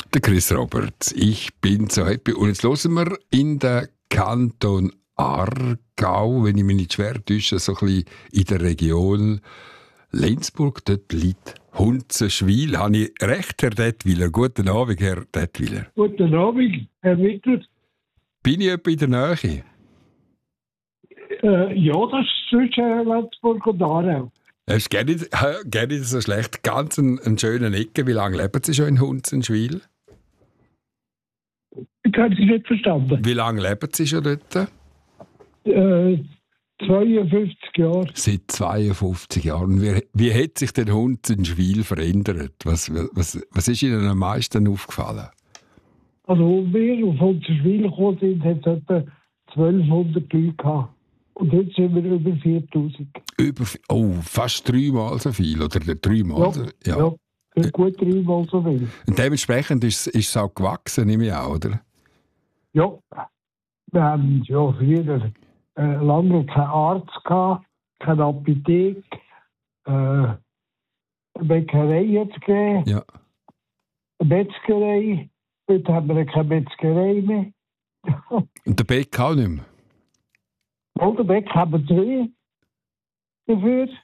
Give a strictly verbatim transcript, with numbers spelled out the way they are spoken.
Der Chris Roberts, ich bin so happy. Und jetzt hören wir in den Kanton Aargau, wenn ich mich nicht schwer täusche, so ein bisschen in der Region Lenzburg, dort liegt Hunzenschwil. Habe ich recht, Herr Dettwiler? Guten Abend, Herr Dettwiler. Guten Abend, Herr Wittler. Bin ich etwa in der Nähe? Äh, ja, das ist zwischen Lenzburg und Aarau. Es ist gar nicht, gar nicht so schlecht. Ganz ein, ein schöner Ecke. Wie lange leben Sie schon in Hunzenschwil? Ich habe Sie nicht verstanden. Wie lange leben Sie schon dort? Äh, zweiundfünfzig Jahre. Seit zweiundfünfzig Jahren. Wie, wie hat sich denn Hunzenschwil verändert? Was, was, was ist Ihnen am meisten aufgefallen? Also, als wir auf Hunzenschwil gekommen sind, hat es etwa zwölfhundert Leute gehabt. Und jetzt sind wir über viertausend. Über, oh, fast dreimal so viel, oder dreimal? Ja, so, ja. ja gut dreimal so viel. Und dementsprechend ist, ist es auch gewachsen, nehme ich an, oder? Ja, wir haben ja früher äh, lange keinen Arzt gehabt, keine Apotheke, äh, eine Bäckerei hat es gegeben, Ja. eine Metzgerei. Heute haben wir keine Metzgerei mehr. Und der Bäck auch nicht mehr? Oder Bäck haben wir drei dafür.